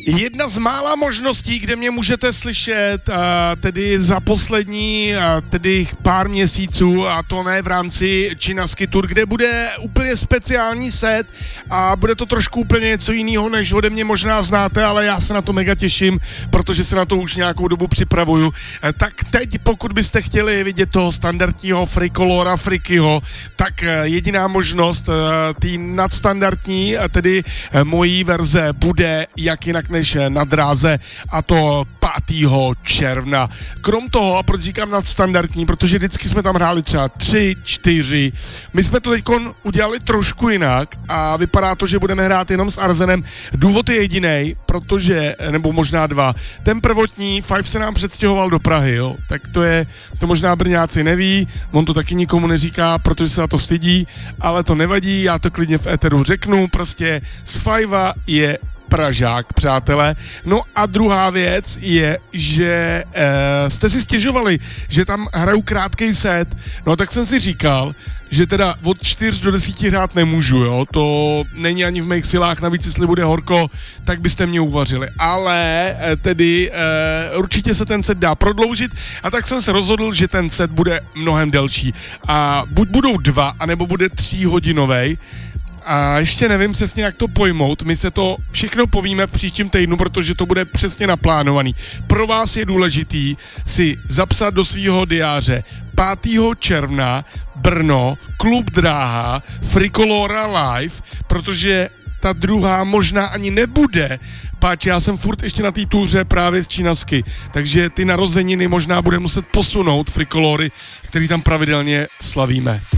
Jedna z mála možností, kde mě můžete slyšet, tedy za poslední tedy pár měsíců, a to ne v rámci Činasky Tour, kde bude úplně speciální set a bude to trošku úplně něco jiného, než ode mě možná znáte, ale já se na to mega těším, protože se na to už nějakou dobu připravuju. Tak teď, pokud byste chtěli vidět toho standardního Frikolora Frikyho, tak jediná možnost, tý nadstandardní, tedy mojí verze, bude jak jinak než na dráze, a to 5. června. Krom toho, a proč říkám nadstandardní, protože vždycky jsme tam hráli třeba 3, 4, my jsme to teďkon udělali trošku jinak a vypadá to, že budeme hrát jenom s Arzenem. Důvod je jedinej, protože, nebo možná dva, ten prvotní Five se nám předstěhoval do Prahy, jo, tak to možná Brňáci neví, on to taky nikomu neříká, protože se na to stydí, ale to nevadí, já to klidně v éteru řeknu, prostě z Fivea je Pražák, přátelé. No a druhá věc je, že jste si stěžovali, že tam hraju krátkej set, no tak jsem si říkal, že teda od 4 do 10 hrát nemůžu, jo, to není ani v mých silách, navíc jestli bude horko, tak byste mě uvařili, ale tedy určitě se ten set dá prodloužit, a tak jsem se rozhodl, že ten set bude mnohem delší a buď budou 2, anebo bude 3hodinovej. A ještě nevím přesně, jak to pojmout. My se to všechno povíme v příštím týdnu, protože to bude přesně naplánovaný. Pro vás je důležitý si zapsat do svýho diáře 5. června Brno, klub Dráha, Frikolora live, protože ta druhá možná ani nebude, páč já jsem furt ještě na té túře právě z Činasky, takže ty narozeniny možná bude muset posunout Frikolory, který tam pravidelně slavíme.